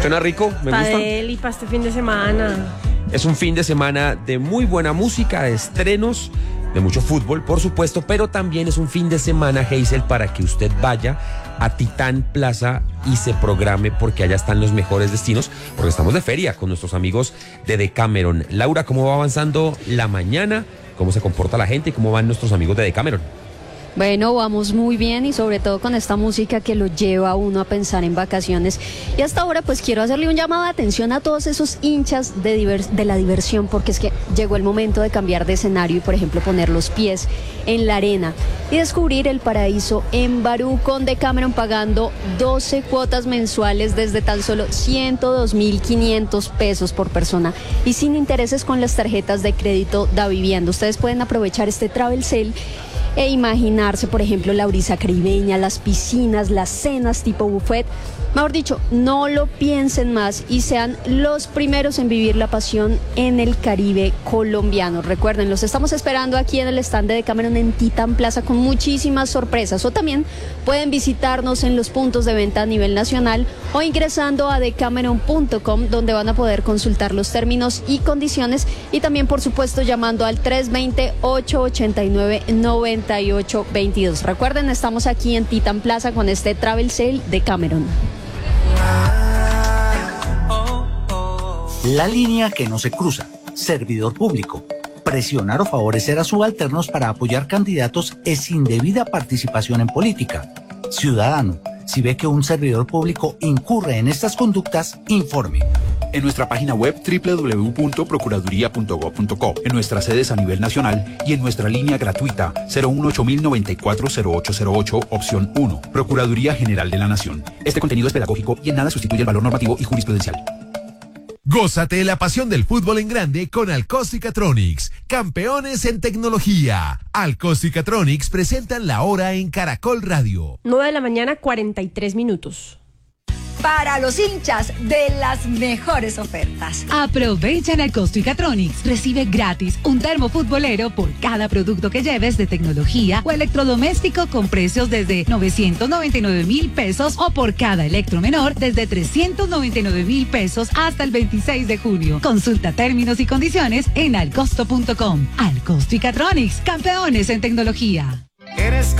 Suena rico, me gusta. Para él y para este fin de semana. Es un fin de semana de muy buena música, de estrenos, de mucho fútbol, por supuesto, pero también es un fin de semana, Hazel, para que usted vaya a Titán Plaza y se programe, porque allá están los mejores destinos, porque estamos de feria con nuestros amigos de Decameron. Laura, ¿cómo va avanzando la mañana? ¿Cómo se comporta la gente y cómo van nuestros amigos de Decameron? Bueno, vamos muy bien y sobre todo con esta música que lo lleva a uno a pensar en vacaciones. Y hasta ahora pues quiero hacerle un llamado de atención a todos esos hinchas de la diversión, porque es que llegó el momento de cambiar de escenario y por ejemplo poner los pies en la arena y descubrir el paraíso en Barú con Decameron, pagando 12 cuotas mensuales desde tan solo 102.500 pesos por persona y sin intereses con las tarjetas de crédito Da Vivienda. Ustedes pueden aprovechar este Travel Sale e imaginarse, por ejemplo, la brisa caribeña, las piscinas, las cenas tipo buffet. Mejor dicho, no lo piensen más y sean los primeros en vivir la pasión en el Caribe colombiano. Recuerden, los estamos esperando aquí en el stand de Decameron en Titán Plaza con muchísimas sorpresas. O también pueden visitarnos en los puntos de venta a nivel nacional o ingresando a decameron.com, donde van a poder consultar los términos y condiciones, y también, por supuesto, llamando al 320-889-9822. Recuerden, estamos aquí en Titán Plaza con este Travel Sale Decameron. La línea que no se cruza. Servidor público. Presionar o favorecer a subalternos para apoyar candidatos es indebida participación en política. Ciudadano, si ve que un servidor público incurre en estas conductas, informe. En nuestra página web www.procuraduría.gov.co, en nuestras sedes a nivel nacional y en nuestra línea gratuita 018-094-0808, opción 1, Procuraduría General de la Nación. Este contenido es pedagógico y en nada sustituye el valor normativo y jurisprudencial. Gózate la pasión del fútbol en grande con Alcóstica-Tronics, campeones en tecnología. Alcóstica-Tronics presentan la hora en Caracol Radio. 9:43 a.m. Para los hinchas de las mejores ofertas. Aprovecha en Alcóstica-Tronics. Recibe gratis un termo futbolero por cada producto que lleves de tecnología o electrodoméstico con precios desde 999,000 pesos o por cada electromenor desde 399,000 pesos hasta el 26 de junio. Consulta términos y condiciones en alcosto.com. Alcóstica-Tronics, campeones en tecnología. Eres